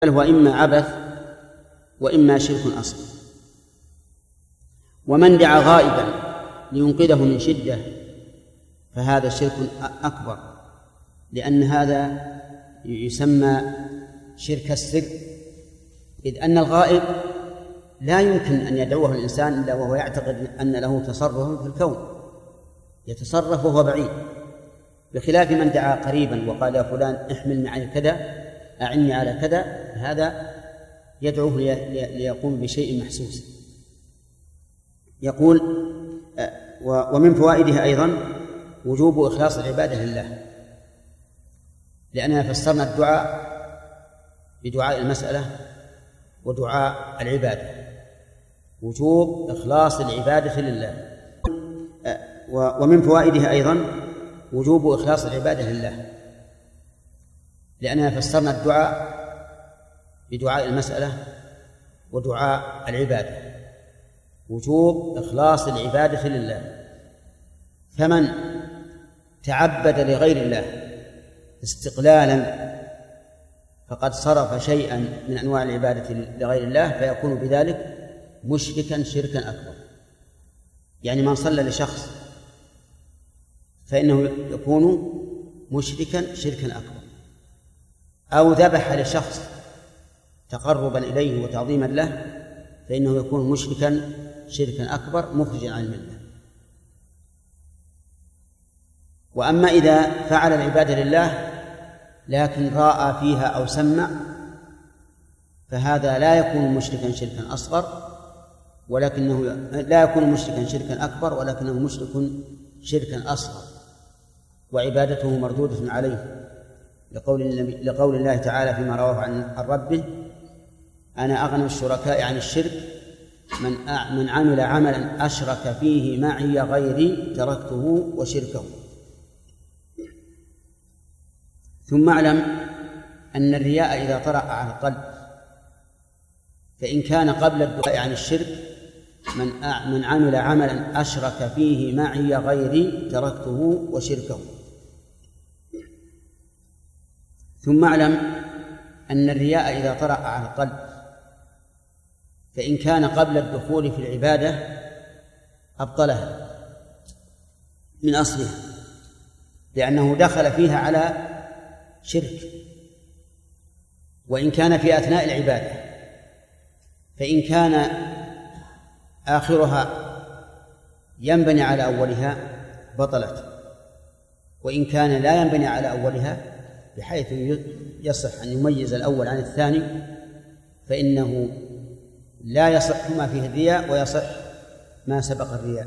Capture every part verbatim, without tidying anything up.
بل هو إما عبث وإما شرك أصغر. ومن دعا غائبا لينقذه من شدة فهذا شرك أكبر، لأن هذا يسمى شرك السر، إذ أن الغائب لا يمكن أن يدعوه الإنسان إلا وهو يعتقد أن له تصرف في الكون، يتصرف وهو بعيد، بخلاف من دعا قريبا وقال يا فلان احملني على كذا، أعني على كذا، هذا يدعوه ليقوم بشيء محسوس. يقول ومن فوائدها أيضا وجوب إخلاص العبادة لله، لأننا فسرنا الدعاء بدعاء المسألة ودعاء العبادة، وجوب إخلاص العبادة لله. ومن فوائدها أيضا وجوب إخلاص العبادة لله، لأننا فسرنا الدعاء بدعاء المسألة ودعاء العبادة، وجوب إخلاص العبادة لله. فمن تعبد لغير الله استقلالا فقد صرف شيئا من أنواع العبادة لغير الله، فيكون بذلك مشركا شركا أكبر. يعني من صلى لشخص فإنه يكون مشركا شركا أكبر، أو ذبح لشخص تقربا إليه وتعظيما له فإنه يكون مشركا شركا أكبر مخرجا عن الملة. وأما إذا فعل العبادة لله لكن رأى فيها أو سمع فهذا لا يكون مشركا شركا أصغر، ولكنه لا يكون مشركا شركا أكبر، ولكنه مشرك شركا أصغر، وعبادته مردودة عليه، لقول, لقول الله تعالى فيما رواه عن ربه أنا أغنى الشركاء عن الشرك من من عمل عملا أشرك فيه معي غيري تركته وشركه. ثم اعلم أن الرياء إذا طرأ على القلب فإن كان قبل الدعاء عن الشرك من من عمل عملا أشرك فيه معي غيري تركته وشركه. ثم اعلم أن الرياء إذا طرأ على القلب فإن كان قبل الدخول في العبادة أبطلها من أصلها، لأنه دخل فيها على شرك. وإن كان في أثناء العبادة فإن كان آخرها ينبني على أولها بطلت، وإن كان لا ينبني على أولها بحيث يصح أن يميز الأول عن الثاني فإنه لا يصح ما فيه الرياء ويصح ما سبق الرياء.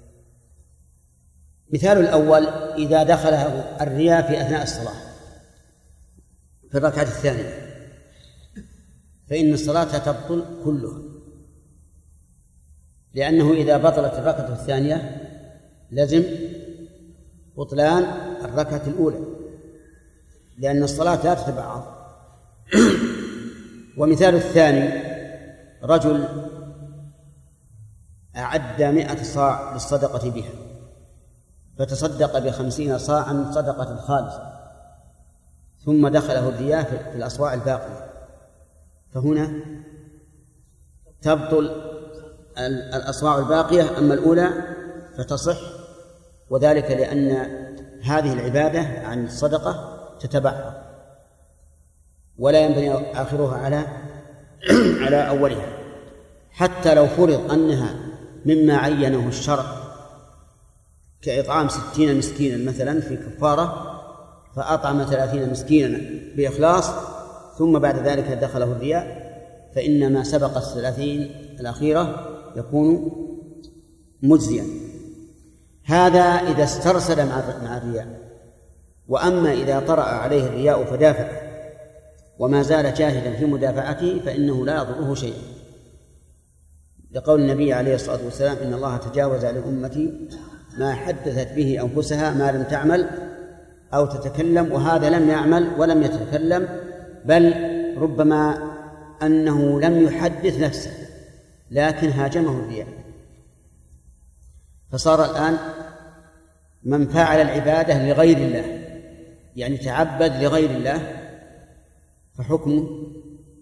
مثال الأول إذا دخله الرياء في أثناء الصلاة في الركعة الثانية فإن الصلاة تبطل كلها، لأنه إذا بطلت الركعة الثانية لزم بطلان الركعة الأولى، لأن الصلاة لا تتبعض. ومثال الثاني رجل أعد مئة صاع للصدقة بها فتصدق بخمسين صاعا صدقة خالصة ثم دخله الرياء في الأصواع الباقية، فهنا تبطل الأصواع الباقية، أما الأولى فتصح، وذلك لأن هذه العبادة عن الصدقة تتبعض ولا ينبني آخرها على على أولها، حتى لو فرض أنها مما عينه الشرع كإطعام ستين مسكينا مثلا في كفارة فأطعم ثلاثين مسكينا بإخلاص ثم بعد ذلك دخله الرياء، فإن ما سبق الثلاثين الأخيرة يكون مجزيا. هذا إذا استرسل مع الرياء. وأما إذا طرأ عليه الرياء فدافع وما زال جاهدا في مدافعته فإنه لا يضره شيئا، لقول النبي عليه الصلاة والسلام إن الله تجاوز لأمتي ما حدثت به أنفسها ما لم تعمل أو تتكلم، وهذا لم يعمل ولم يتكلم، بل ربما أنه لم يحدث نفسه لكن هاجمه الرياء. فصار الآن من فعل العبادة لغير الله يعني تعبد لغير الله فحكمه